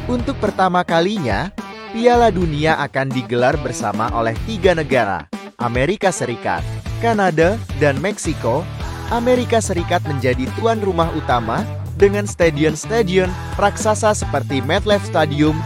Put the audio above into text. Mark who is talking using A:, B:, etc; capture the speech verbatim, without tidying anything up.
A: Untuk pertama kalinya, Piala Dunia akan digelar bersama oleh tiga negara, Amerika Serikat, Kanada, dan Meksiko. Amerika Serikat menjadi tuan rumah utama dengan stadion-stadion raksasa seperti MetLife Stadium